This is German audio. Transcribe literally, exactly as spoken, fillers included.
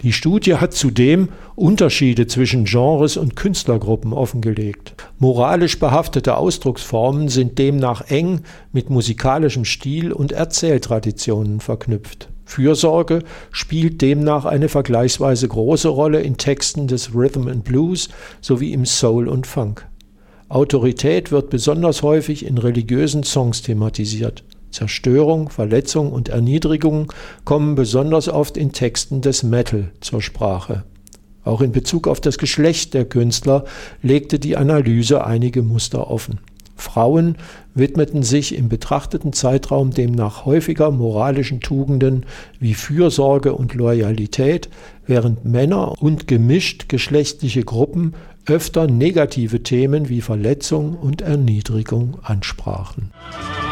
Die Studie hat zudem Unterschiede zwischen Genres und Künstlergruppen offengelegt. Moralisch behaftete Ausdrucksformen sind demnach eng mit musikalischem Stil und Erzähltraditionen verknüpft. Fürsorge spielt demnach eine vergleichsweise große Rolle in Texten des Rhythm and Blues sowie im Soul und Funk. Autorität wird besonders häufig in religiösen Songs thematisiert. Zerstörung, Verletzung und Erniedrigung kommen besonders oft in Texten des Metal zur Sprache. Auch in Bezug auf das Geschlecht der Künstler legte die Analyse einige Muster offen. Frauen widmeten sich im betrachteten Zeitraum demnach häufiger moralischen Tugenden wie Fürsorge und Loyalität, während Männer und gemischt geschlechtliche Gruppen öfter negative Themen wie Verletzung und Erniedrigung ansprachen.